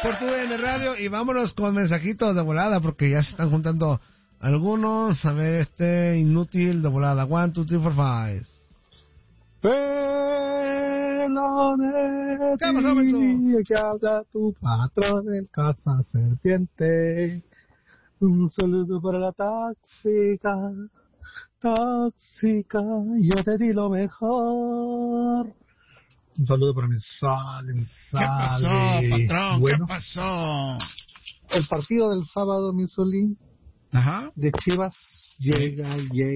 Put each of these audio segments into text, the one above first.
por TUDN Radio y vámonos con mensajitos de volada porque ya se están juntando algunos. A ver, inútil de volada. 1, 2, 3, 4, 5. Pelone, ¿Qué pasó, Beto? que habla tu patrón en Casa Serpiente. Un saludo para la tóxica, yo te di lo mejor. Un saludo para mi Sale. ¿Qué pasó, patrón? Bueno, ¿Qué pasó? el partido del sábado, mi Solín, Ajá. de Chivas, llega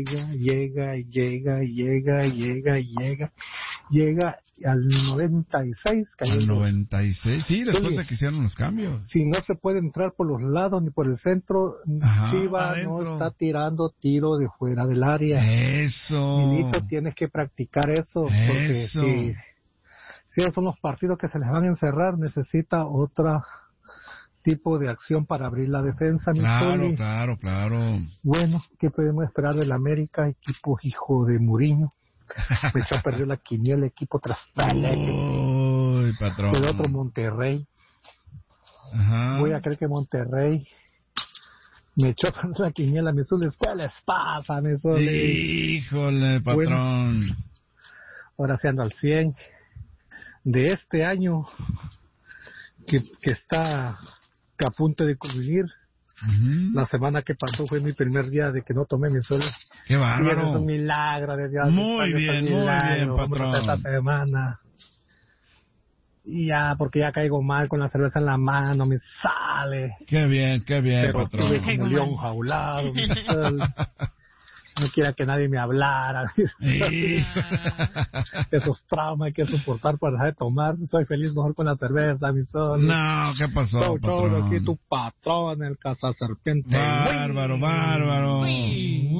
al 96. Al 96, sí, después Sí. de que hicieron los cambios. Si no se puede entrar por los lados ni por el centro, Ajá, Chivas adentro. no está tirando tiro de fuera del área. Eso. Milito, tienes que practicar eso, porque Eso. si esos son los partidos que se les van a encerrar, necesita otro tipo de acción para abrir la defensa, mi Zuli. Claro. Bueno, ¿qué podemos esperar del América? Equipo hijo de Mourinho. Me echó a perder la quiniela, equipo tras Uy, patrón. el otro Monterrey. Ajá. Voy a creer que Monterrey me echó a perder la quiniela, mi Zuli. ¿Qué les pasa, mi Zuli? Híjole, patrón. Ahora sí ando al 100. De este año que está a punto de concluir, Ujú. la semana que pasó fue mi primer día de que no tomé mi Zuli. Qué Y eso bárbaro. es un milagro de Dios. Muy Eso es bien, un muy milagro. bien, Vamos a patrón. hacer esta semana. Y ya, porque ya caigo mal con la cerveza en la mano, me sale. Qué bien, Pero patrón. estuve como león jaulado, mi sol. No quiera que nadie me hablara. Sí. Esos traumas hay que soportar para dejar de tomar. Soy feliz mejor con la cerveza, mi sol. No, ¿qué pasó, Chau, patrón? aquí tu patrón, el Casa Serpiente. Bárbaro. Uy.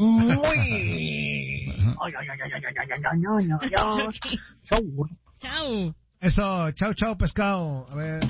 Ay. Chau. Chao. Eso, chau, pescado. A ver.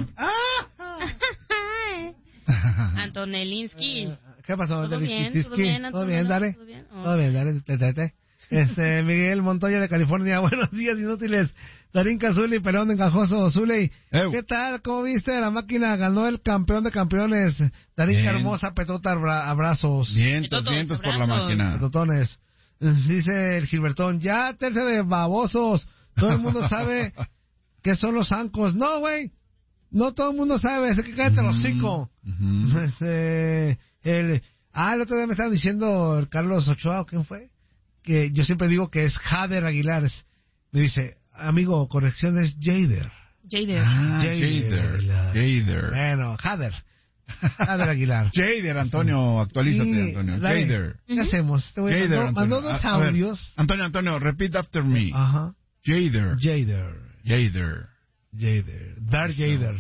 Antonelinsky. ¿Qué pasó? ¿Todo bien? Tiski? ¿Todo bien, ¿Todo bien, Antonio? dale? ¿Todo bien? Oh. Todo bien, dale, tete. Miguel Montoya de California, buenos días, inútiles. Darín Cazuli, Pelón Encajoso, Zuley. Ew. ¿Qué tal? ¿Cómo viste? La máquina ganó el campeón de campeones. Darín, qué Bien. hermosa petota, abrazos. Vientos por la abrazos. máquina. Petotones. Dice el Gilbertón, ya terce de babosos. Todo el mundo sabe qué son los zancos. No, güey. No todo el mundo sabe, así que cállate los hocico. Ujú. El otro día me estaba diciendo el Carlos Ochoa, ¿quién fue? Que yo siempre digo que es Jader Aguilar. Me dice, amigo, corrección es Jader. Jader. Ah, Jader. Jader. Bueno, Jader Aguilar. Jader, Antonio, actualízate, Y, Antonio. dale, Jader. ¿qué hacemos? Te voy Jader, mandó Antonio. dos A ver, audios. Antonio, repeat after me. Ajá. Jader. Jader. Darth Jader.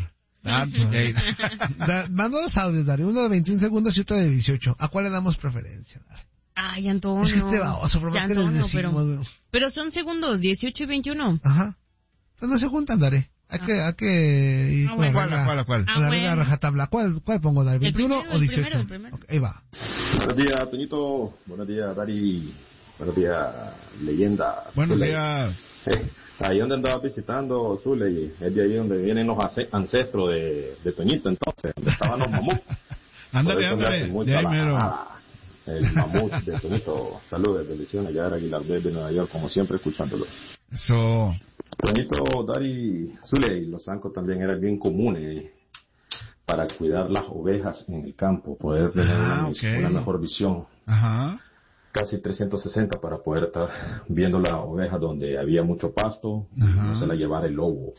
Mandó dos audios, Dari. Uno de 21 segundos y otro de 18. ¿A cuál le damos preferencia, Dari? Ay, Antonio. Es que este baboso, por Ya, más que les Antonio, decimos, güey. pero son segundos, 18 y 21. Ajá. Pues no se juntan, Dari. Hay que ir Ah, con la bueno. regla- ¿Cuál? Ah, con la regla bueno. rajatabla. ¿Cuál pongo, Dari? El ¿21 primero, o 18? el primero. Ok, ahí va. Buenos días, Toñito. Buenos días, Dari. Buenos días, leyenda. Buenos Zuley. días. Ahí donde andaba visitando Zuley, es de ahí donde vienen los ancestros de Toñito, entonces, donde estaban los mamuts. Ándale, Por eso me hace ándale. mucha De ahí la mero. jalada. El mamut de Toñito. Saludos, bendiciones. Ya era Aguilar de Nueva York, como siempre, escuchándolo. Eso. Toñito, Dari, Zuley, los zancos también eran bien comunes para cuidar las ovejas en el campo, poder tener ok. una mejor visión. Ajá. Casi 360 para poder estar viendo las ovejas donde había mucho pasto y Ajá. no se la llevara el lobo.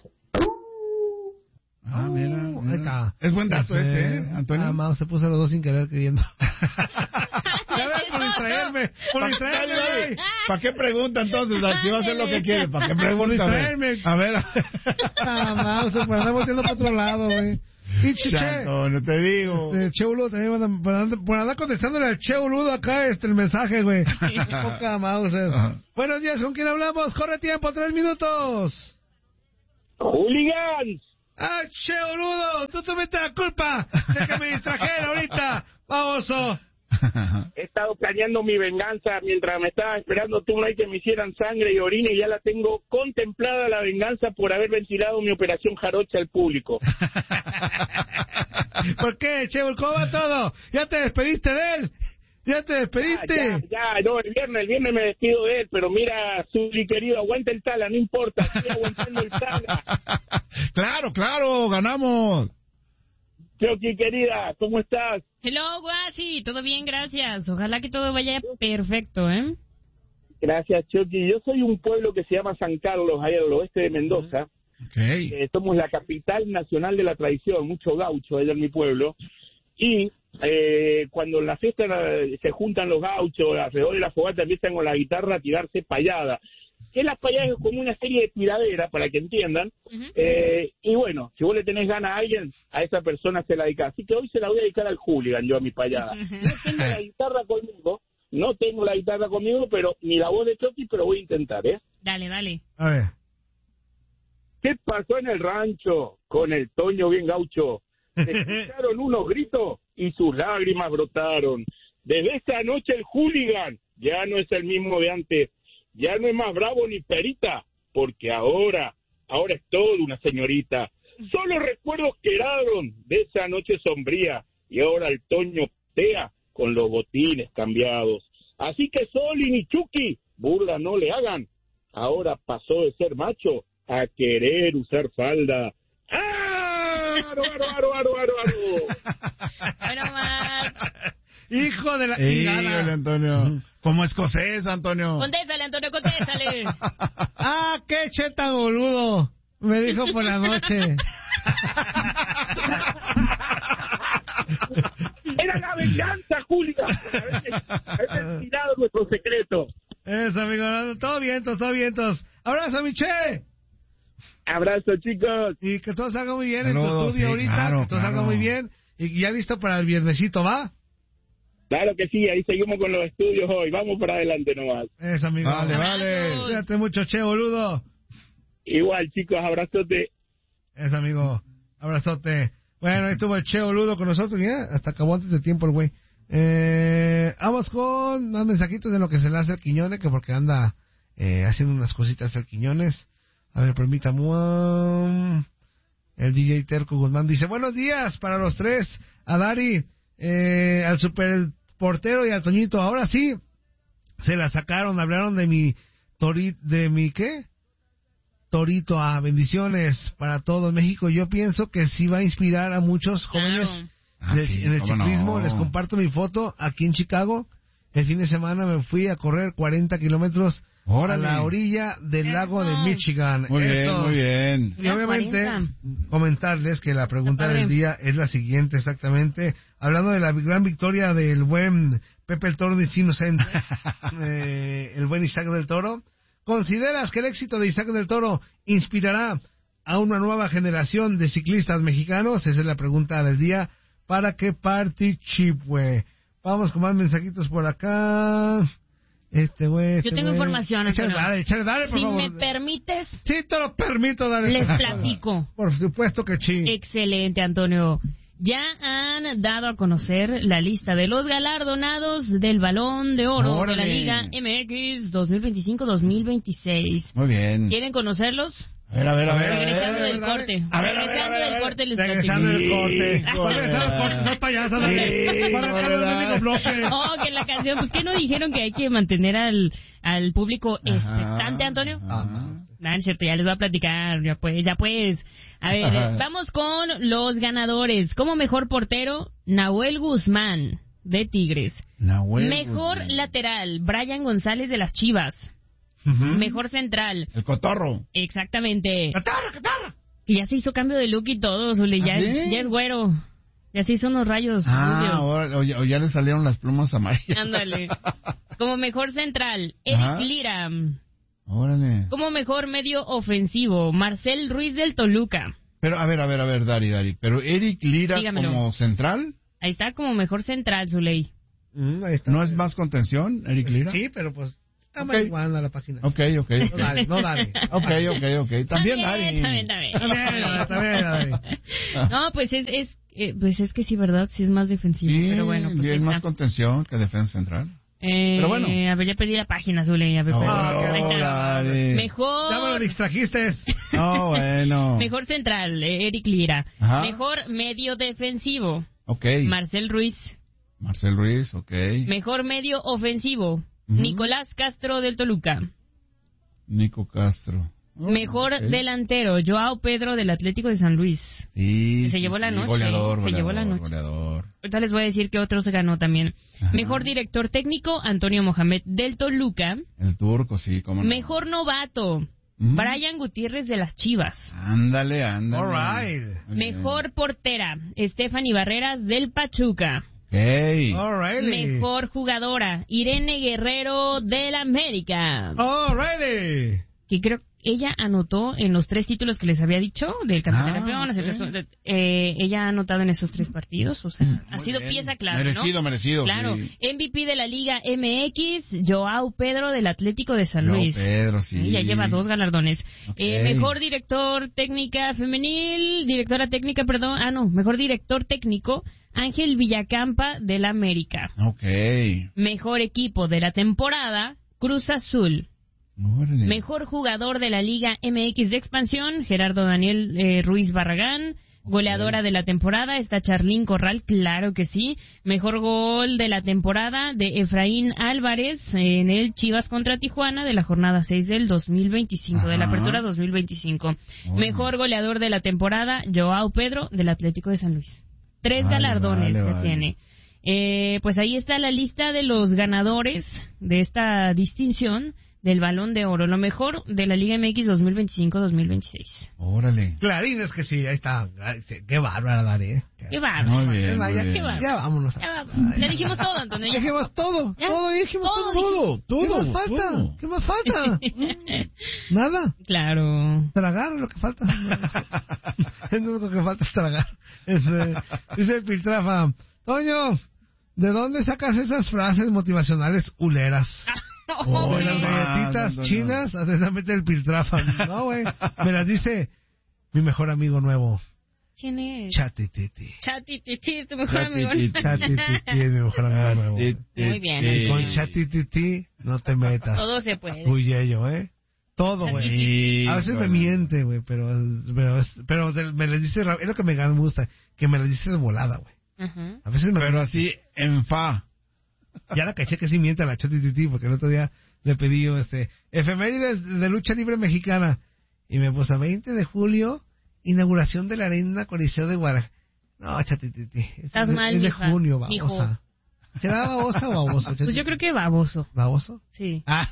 Ah, mira. Ahí está. Es buen dato ese, ¿eh, Antonio? Ah, Mau, se puso los dos sin querer queriendo. Ya ves, por distraerme, güey. ¿Para qué pregunta entonces? Si va a hacer lo que quiere, ¿para qué pregunta? distraerme. A ver. Ah, Mau, se por andar volteando para otro lado, güey. Y Che, Antonio, te digo. Che Boludo también por andar contestándole al Che Boludo acá el mensaje, güey. Poca mouse. Ajá. Buenos días, ¿con quién hablamos? Corre tiempo, 3 minutos. ¡Hooligans! ¡Ah, Che Boludo! ¡Tú tuviste la culpa de que me distrajera ahorita! ¡Baboso! He estado planeando mi venganza mientras me estaba esperando tú que me hicieran sangre y orina, y ya la tengo contemplada la venganza por haber ventilado mi operación jarocha al público. ¿Por qué, Chevo? ¿Cómo va todo? ¿Ya te despediste de él? ¿Ya te despediste? No, el viernes me despido de él, pero mira, Zuli querido, aguanta el Tala, no importa, estoy aguantando el Tala. Claro, ganamos. Chucky querida, ¿cómo estás? Hello, Guasi, todo bien, gracias. Ojalá que todo vaya perfecto, ¿eh? Gracias, Chucky. Yo soy un pueblo que se llama San Carlos, ahí al oeste de Mendoza. Okay. Somos la capital nacional de la tradición, mucho gaucho allá en mi pueblo. Y cuando en la fiesta se juntan los gauchos, alrededor de la fogata empiezan con la guitarra a tirarse payada. Que las payadas es como una serie de tiraderas, para que entiendan. Y bueno, si vos le tenés ganas a alguien, a esa persona se la dedicás. Así que hoy se la voy a dedicar al hooligan, yo a mi payada. No tengo la guitarra conmigo, pero ni la voz de Chucky, pero voy a intentar, ¿eh? Dale. A ver. ¿Qué pasó en el rancho con el Toño bien gaucho? Se escucharon unos gritos y sus lágrimas brotaron. Desde esa noche el hooligan ya no es el mismo de antes. Ya no es más bravo ni perita, porque ahora es toda una señorita. Solo recuerdos quedaron de esa noche sombría, y ahora el Toño tea con los botines cambiados. Así que Soli ni Chucky, burla no le hagan. Ahora pasó de ser macho a querer usar falda. ¡Aro! Bueno, más. Hijo de la chingada. Híjole, Antonio. Como escocés, Antonio. Contéstale, Antonio, contéstale. ¡Qué cheta boludo! Me dijo por la noche. Era la venganza, Julia, por haber tirado nuestro secreto. Eso, amigo. Todo vientos. Abrazo, Miche. Abrazo, chicos. Y que todo salga muy bien Saludos, en tu estudio ahorita. claro, que todo salga muy bien. Y ya listo para el viernesito, ¿va? Claro que sí, ahí seguimos con los estudios hoy. Vamos para adelante nomás. Eso, amigo. Vale. Cuídate mucho, che, boludo. Igual, chicos, abrazote. Eso, amigo. Abrazote. Bueno, ahí estuvo el Che Boludo con nosotros. Ya, hasta acabó antes de tiempo el güey. Vamos con más mensajitos de lo que se le hace al Quiñones, que porque anda haciendo unas cositas al Quiñones. A ver, permítame. El DJ Terco Guzmán dice, buenos días para los tres. A Dari, al super portero y al Toñito. Ahora sí, se la sacaron. Hablaron de mi ¿qué? Torito, bendiciones para todo México. Yo pienso que sí va a inspirar a muchos jóvenes en el ciclismo. No. Les comparto mi foto aquí en Chicago. El fin de semana me fui a correr 40 kilómetros a la orilla del lago de Michigan. Muy bien. Y obviamente comentarles que la pregunta del día es la siguiente exactamente. Hablando de la gran victoria del buen Pepe el Toro Inocente, el buen Isaac del Toro. ¿Consideras que el éxito de Isaac del Toro inspirará a una nueva generación de ciclistas mexicanos? Esa es la pregunta del día para que participe. Vamos con más mensajitos por acá. Yo tengo información. Échale, dale, por favor. Si me permites. Sí, te lo permito, dale. Les platico. Por supuesto que sí. Excelente, Antonio. Ya han dado a conocer la lista de los galardonados del Balón de Oro de la Liga MX 2025-2026. Muy bien. ¿Quieren conocerlos? A ver. Regresando del corte. Regresando del corte les platico. Regresando del corte. No payasa, que la canción, pues que no dijeron que hay que mantener al público expectante, Antonio. No, es cierto, ya les voy a platicar, ya pues. A ver, vamos con los ganadores. Como mejor portero, Nahuel Guzmán, de Tigres. Mejor lateral, Brian González, de las Chivas. Mejor central. El Cotorro. Exactamente. ¡Cotorro! Y ya se hizo cambio de look y todo, Zuli, ya es güero. Ya se hizo unos rayos. O ya le salieron las plumas amarillas. Ándale. Como mejor central, Eric Lira. Órale. Como mejor medio ofensivo, Marcel Ruiz del Toluca. Pero, a ver, Dari. ¿Pero Eric Lira como central? Ahí está, como mejor central, Zuley. Ahí está. ¿No es más contención, Eric Lira? Sí, pero pues está mal igual a la página. Ok. No dale. Ok. También Dari. También. También, Dari. No, pues es Pues es que sí, ¿verdad? Sí es más defensivo, Sí, pero bueno. Pues y es más contención que defensa central. Pero bueno. A ver, ya perdí la página, Zule. A ver, ahí está. Dale. Mejor... Ya me lo distrajiste. No, bueno. Mejor central, Eric Lira. Ajá. Mejor medio defensivo, Ok. Marcel Ruiz. Marcel Ruiz, ok. Mejor medio ofensivo, Nicolás Castro del Toluca. Nico Castro. Mejor Ok. delantero, Joao Pedro del Atlético de San Luis. Sí, Se sí, llevó la sí. noche, Goleador, se llevó la noche. goleador. Ahorita les voy a decir que otros ganó también. Ajá. Mejor director técnico, Antonio Mohamed del Toluca. El turco, sí, cómo no. Mejor novato, Ujú. Brian Gutiérrez de las Chivas. Ándale. All right. Muy bien. Mejor portera, Stephanie Barreras del Pachuca. Hey. Alrighty. Mejor jugadora, Irene Guerrero del América. Alrighty. Que creo ella anotó en los 3 títulos que les había dicho del campeón. Ok. Ella ha anotado en esos 3 partidos, o sea, ha Muy sido bien. pieza clave, Merecido, ¿no? merecido. Claro, Sí. MVP de la Liga MX, Joao Pedro del Atlético de San Joao Luis. Pedro, sí. Ya lleva 2 galardones. Ok. Mejor directora técnica, mejor director técnico, Ángel Villacampa del América. Ok. Mejor equipo de la temporada, Cruz Azul. Órale. Mejor jugador de la Liga MX de expansión, Gerardo Daniel Ruiz Barragán. Goleadora de la temporada está Charlín Corral, claro que sí. Mejor gol de la temporada de Efraín Álvarez en el Chivas contra Tijuana de la jornada 6 del 2025, de la Ajá. apertura 2025. Órale. Mejor goleador de la temporada, Joao Pedro del Atlético de San Luis. 3 Vale, galardones vale, que vale. tiene. Pues ahí está la lista de los ganadores de esta distinción del Balón de Oro, lo mejor de la Liga MX 2025-2026. Órale. Clarines que sí, ahí está. Ay, sí, qué bárbara, Dari. Qué bárbaro. Muy bien, Ya, muy bien. qué bárbaro. ya vámonos. Ya, ya dijimos todo, Antonio. Ya ya. dijimos todo. Ya. Todo, ya dijimos Todo todo. Todo, ¿Qué más falta? todo. ¿Qué más falta? Nada. Claro. Tragar es lo que falta. Es lo único que falta es tragar. Dice el Piltrafa, Toño, ¿de dónde sacas esas frases motivacionales huleras? Oh, De las güey. galletitas no, no. chinas, atentamente el Piltrafa. No, güey, me las dice mi mejor amigo nuevo, ¿Quién es? Chatititi. Chatititi, tu mejor amigo. Chatititi es mi mejor amigo nuevo. Muy bien. Con Chatititi no te metas. Todo se puede. Uy, yo, todo, güey. Sí, A veces me bueno. miente, güey, pero me les dice, es lo que me gusta, que me las dice de volada, güey. Ajá. A veces me Pero así, en fa. Ya la caché que sí miente a la Chatititi, porque el otro día le pedí yo, efemérides de lucha libre mexicana, y me puso 20 de julio, inauguración de la Arena Coliseo de Guadalajara. No, Chatititi, Estás mal, es de mija, junio, mijo. babosa. ¿Será babosa o baboso? Pues yo creo que baboso. ¿Baboso? Sí. Ah.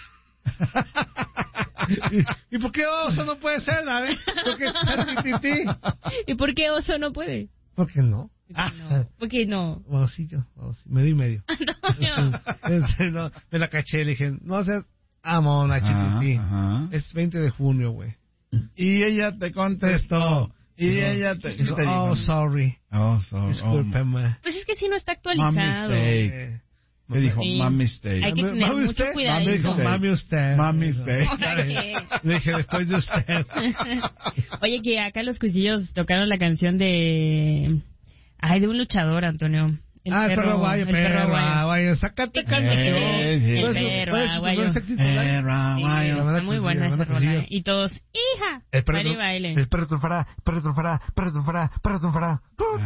¿Y por qué oso no puede ser, la ¿Por qué Chatititi? ¿Y por qué oso no puede? ¿Por qué no? ¿Por qué no? Babosillo, medio y medio. Antonio. No, me la caché, le dije, no seas amona, Chatititi. Ajá. Es 20 de junio, güey. Y ella te contestó. Y ella te... ¿qué te dijo? Oh, sorry. Oh, sorry. Discúlpeme. Pues es que sí no está My actualizado. mistake. ¿Qué dijo? Sí. My mistake. Hay que tener Mami, mucho usted. cuidadito. Me dijo, mami usted. My mistake. Oye. Le dije, después de usted. Oye, que acá los cuisillos tocaron la canción de... Ay, de un luchador, Antonio. El perro aguayo, perro aguayo. Sácate Sí, el sí. perro aguayo. Perro aguayo. Está muy buena esa rola. Y todos, hija, El perro, baile, baile. el perro triunfará, perro triunfará, perro triunfará, perro triunfará.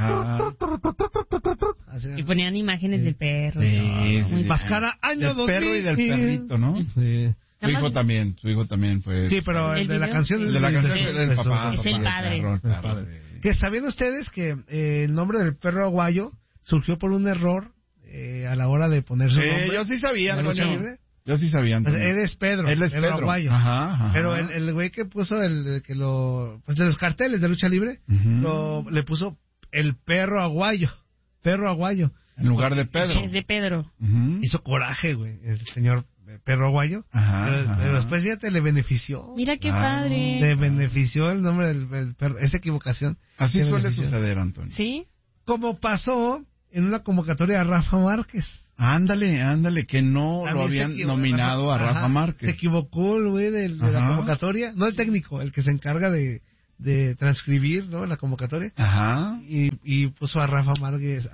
Así, Y ponían imágenes del perro. Sí, y todo. sí, Muy sí. padre. Mascara, año Del 2000. perro y del perrito, ¿no? Sí. Su hijo también fue... Sí, pero el ¿El de la video? canción El de la canción Sí. es el papá. Es el padre. El perro, Que sabían ustedes que el nombre del perro aguayo surgió por un error a la hora de poner su nombre. yo sí sabía, ¿En la lucha Antonio. libre? Yo sí sabía, Pues Antonio. él es Pedro. Él es Pedro. Aguayo. Ajá. Pero el güey que puso pues de los carteles de lucha libre, Ujú. le puso el perro aguayo. Perro aguayo. En lugar de Pedro. Es de Pedro. Ujú. Hizo coraje, güey, el señor perro aguayo. Ajá, Pero ajá. después, fíjate, le benefició. Mira qué Claro. padre. Le benefició el nombre del perro. Esa equivocación. Así Le suele benefició. suceder, Antonio. ¿Sí? Como pasó en una convocatoria a Rafa Márquez. Ándale, que no También lo se habían equivocó, nominado a Rafa ajá, Márquez. Se equivocó el güey de la Ajá. convocatoria. No el técnico, el que se encarga de de transcribir, ¿no? La convocatoria. Ajá. Y puso a Rafa Márquez,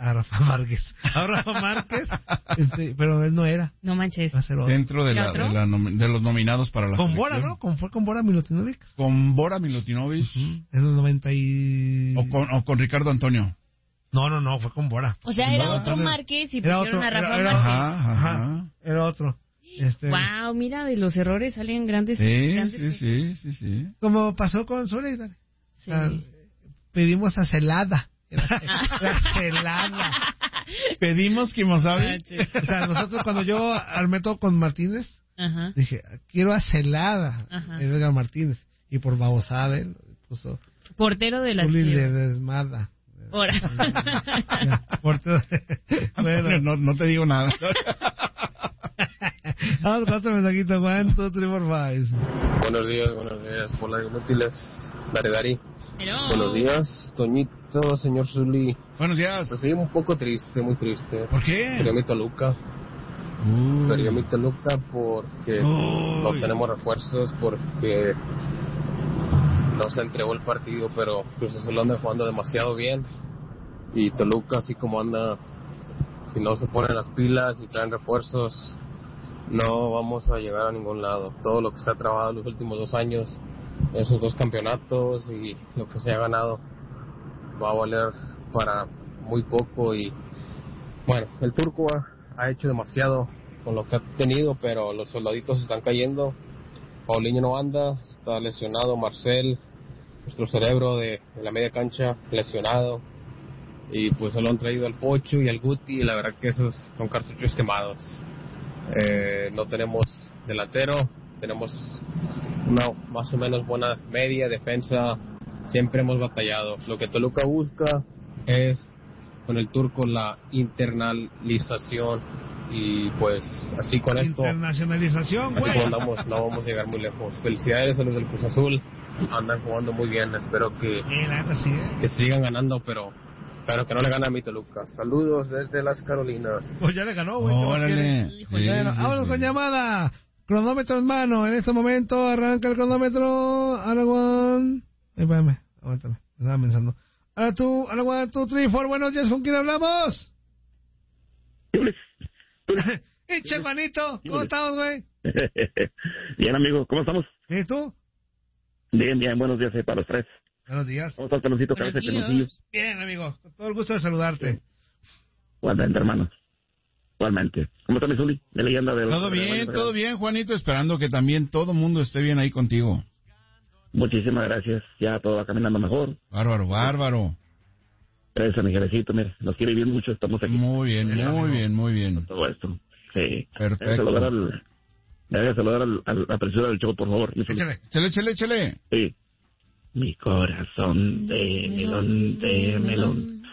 pero él no era. No manches. Va a ser otro. Dentro de, de los nominados para la con selección. Bora, ¿no? Fue con Bora Milutinovic. Con Bora Milutinovic. En los 90 y... O con Ricardo Antonio. No, fue con Bora. O sea, era otro Márquez y pusieron a Rafa Márquez. Ajá. Era otro. Wow, mira, de los errores salen grandes. Sí. Como pasó con Zule. Sí. Pedimos a Celada. La Celada. Pedimos Kimosabi. O sea, nosotros cuando yo armé todo con Martínez, dije, quiero a Celada, Edgar Martínez. Y por babosada él puso... Portero de la Juli de Desmada. Ahora. Bueno, no te digo nada. Vamos con otro mensajito, 1, 2, 3, 4, 5. Buenos días, por las inútiles, Dari. Hello. Buenos días, Toñito, señor Zuli. Buenos días. Pues sí, un poco triste, muy triste. ¿Por qué? Perdió mi Toluca. Perdió mi Toluca porque no tenemos refuerzos, porque no se entregó el partido, pero Cruz Azul anda jugando demasiado bien. Y Toluca, así como anda, si no se ponen las pilas y traen refuerzos, no vamos a llegar a ningún lado. Todo lo que se ha trabajado los últimos 2 años, esos 2 campeonatos y lo que se ha ganado, va a valer para muy poco. Y bueno, el Turco ha hecho demasiado con lo que ha tenido, pero los soldaditos están cayendo. Paulinho no anda, está lesionado. Marcel, nuestro cerebro de la media cancha, lesionado. Y pues se lo han traído al Pocho y al Guti, y la verdad que esos son cartuchos quemados. No tenemos delantero, tenemos una más o menos buena media defensa, siempre hemos batallado. Lo que Toluca busca es con el Turco la internalización, y pues así con esto, internacionalización, así como andamos, no vamos a llegar muy lejos. Felicidades a los del Cruz Azul, andan jugando muy bien, espero que sigan ganando, pero que no le gane a mi Toluca. Saludos desde las Carolinas. Pues ya le ganó, güey. Órale. Vámonos con llamada. Cronómetro en mano. En este momento arranca el cronómetro. Aragón. Espérame, aguántame. Me estaba pensando. Ahora tú, Aragón, 2, 3, 4. Buenos días. ¿Con quién hablamos? Che, Juanito. ¿Cómo estamos, güey? Bien, amigo. ¿Cómo estamos? ¿Y tú? Bien. Buenos días para los 3. Buenos días. ¿Cómo estás, Peloncito? Cabeza de Peloncillo. Bien, amigo. Con todo el gusto de saludarte. Igualmente, hermano. Igualmente. ¿Cómo está mi Zuli? De leyenda de... Todo bien, Juanito. Esperando que también todo mundo esté bien ahí contigo. Muchísimas gracias. Ya todo va caminando mejor. Bárbaro. Gracias a mi jerecito. Mire, nos quiere bien mucho. Estamos aquí. Muy bien. Todo esto. Sí. Perfecto. Déjame saludar a la presura del show, por favor. Échale. Sí. Mi corazón de melón.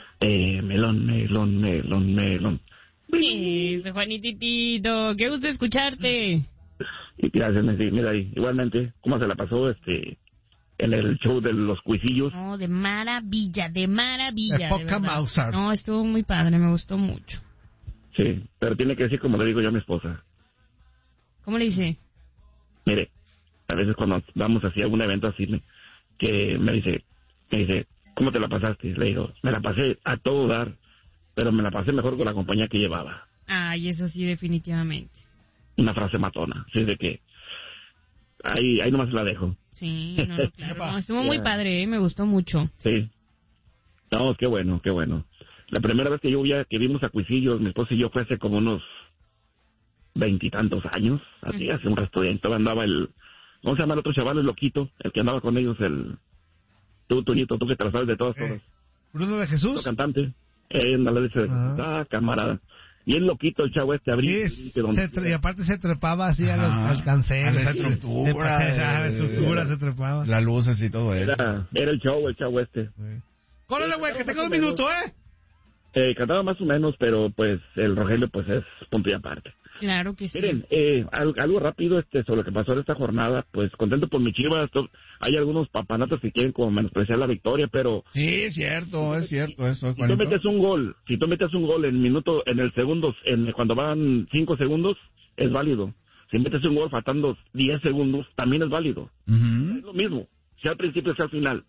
Juanitito, qué gusto escucharte. Y gracias, Messi. Mira ahí, igualmente, ¿cómo se la pasó en el show de los cuisillos? No, de maravilla. De poca Mauser. No, estuvo muy padre, me gustó mucho. Sí, pero tiene que decir como le digo yo a mi esposa. ¿Cómo le dice? Mire, a veces cuando vamos así a algún evento así, que me dice, ¿cómo te la pasaste? Le digo, me la pasé a todo dar, pero me la pasé mejor con la compañía que llevaba. Ay, eso sí, definitivamente. Una frase matona, así de que ahí nomás la dejo. Sí, claro. Estuvo muy padre, me gustó mucho. Sí. No, qué bueno. La primera vez que vimos a Cuisillos, mi esposa y yo, fue hace como unos 20 y tantos años, así, hace un resto de tiempo. Andaba ¿cómo se llama el otro chaval, el loquito? El que andaba con ellos, tú, Toñito, tú que te la sabes de todas. ¿Bruno de Jesús? El cantante. Ándale, dice, camarada. Y el loquito, el chavo abrió. Y aparte se trepaba así al cancel. A la estructura. Se trepaba. Las luces y todo eso. Era el chavo Córrele, güey, que tengo 1 minuto, cantaba más o menos, pero pues el Rogelio pues es punto y aparte. Claro que sí. Miren, algo rápido sobre lo que pasó en esta jornada, pues contento por mi Chivas. Hay algunos papanatos que quieren como menospreciar la victoria, pero... Sí, es cierto eso, Juanito. Si tú metes un gol en el segundo, cuando van 5 segundos, es válido. Si metes un gol faltando 10 segundos, también es válido. Es lo mismo, sea al principio, sea al final.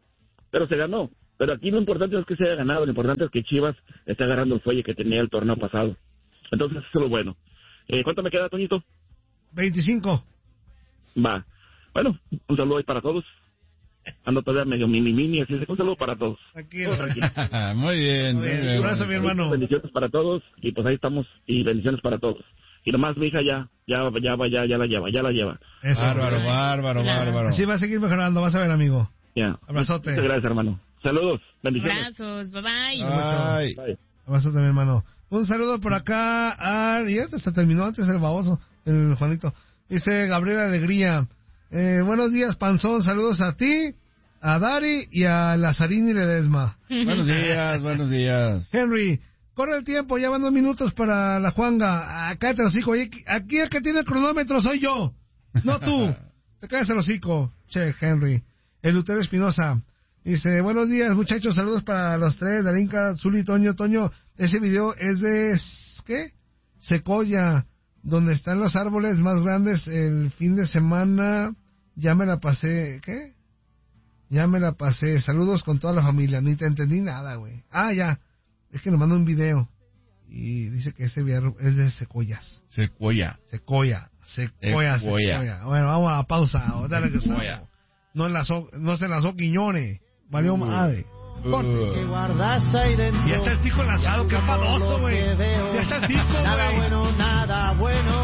pero se ganó. Pero aquí lo importante no es que se haya ganado, lo importante es que Chivas está agarrando el fuelle que tenía el torneo pasado. Entonces, eso es lo bueno. ¿Cuánto me queda, Toñito? 25. Va. Bueno, un saludo ahí para todos. Ando todavía medio mini, así que un saludo para todos. Tranquilo. Muy bien. Un abrazo, mi hermano. Bendiciones para todos, y pues ahí estamos, y bendiciones para todos. Y nomás mi hija ya la lleva. Eso. Bárbaro. Así va a seguir mejorando, vas a ver, amigo. Ya. Abrazote. Muchas gracias, hermano. Saludos, bendiciones. Abrazos, bye. Abrazote, mi hermano. Un saludo por acá y este se terminó antes el baboso, el Juanito. Dice Gabriel Alegría. Buenos días, Panzón. Saludos a ti, a Dari y a Lazarini Ledesma. Buenos días. Henry, corre el tiempo, ya van 2 minutos para la Juanga. Cállate el hocico. Aquí el que tiene el cronómetro soy yo, no tú. Te callas el hocico, che, Henry. El Lutero Espinosa dice, buenos días, muchachos, saludos para los tres, Darinka, Zuli, Toño. Ese video es de, ¿qué? Secoya, donde están los árboles más grandes el fin de semana. Ya me la pasé, ¿qué? Ya me la pasé. Saludos con toda la familia. Ni te entendí nada, güey. Ya. Es que nos manda un video. Y dice que ese video es de Secoyas. Secoya. Bueno, vamos a la pausa. Dale que salgo. No se lanzó Quiñones. Valió madre. Que guardas ahí dentro. Ya está el tico lanzado. Qué famoso, güey. Ya está el tico, güey. Nada bueno